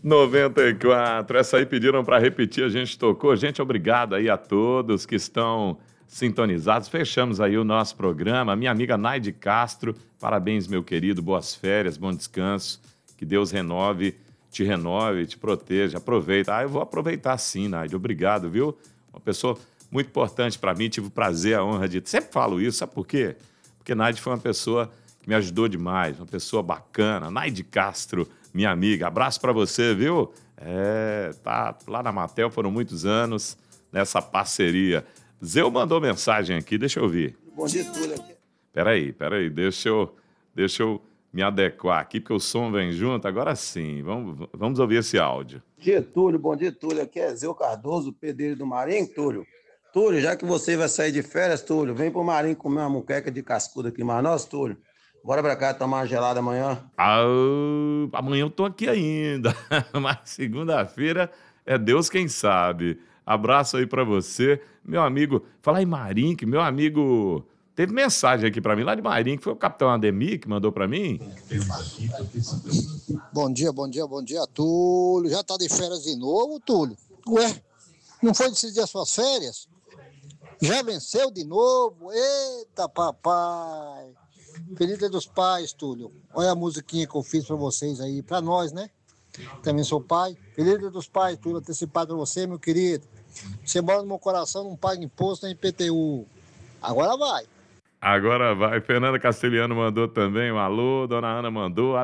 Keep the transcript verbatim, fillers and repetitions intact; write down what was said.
noventa e quatro. Essa aí pediram para repetir, a gente tocou. Gente, obrigado aí a todos que estão sintonizados. Fechamos aí o nosso programa. Minha amiga Naide Castro, parabéns, meu querido. Boas férias, bom descanso. Que Deus renove, te renove, te proteja. Aproveita. Ah, eu vou aproveitar sim, Naide. Obrigado, viu? Uma pessoa muito importante para mim. Tive o prazer, a honra de... Sempre falo isso, sabe por quê? Porque Naide foi uma pessoa que me ajudou demais, uma pessoa bacana. Naide Castro, minha amiga. Abraço para você, viu? É, tá lá na Matel, foram muitos anos nessa parceria. Zeu mandou mensagem aqui, deixa eu ouvir. Bom dia, Túlio. Peraí, peraí, deixa eu, deixa eu me adequar aqui, porque o som vem junto. Agora sim, vamos, vamos ouvir esse áudio. Bom dia, Túlio. Bom dia, Túlio. Aqui é Zeu Cardoso, pedreiro do Marinho, Túlio. Túlio, já que você vai sair de férias, Túlio, vem pro Marinho comer uma muqueca de cascuda aqui em Manaus, Túlio. Bora pra cá tomar uma gelada amanhã. Ah, amanhã eu tô aqui ainda, mas segunda-feira é Deus quem sabe. Abraço aí pra você, meu amigo. Falar em Marinho, que meu amigo teve mensagem aqui pra mim lá de Marinho, que foi o capitão Ademir que mandou pra mim. Bom dia, bom dia, bom dia, Túlio. Já tá de férias de novo, Túlio? Ué, não foi decidir as suas férias? Já venceu de novo? Eita, papai! Feliz Dia dos Pais, Túlio. Olha a musiquinha que eu fiz pra vocês aí, pra nós, né? Também sou pai. Feliz Dia dos Pais, Túlio, antecipado pra você, meu querido. Você mora no meu coração, não paga imposto nem I P T U. Agora vai. Agora vai. Fernanda Castelhano mandou também um alô, Dona Ana mandou.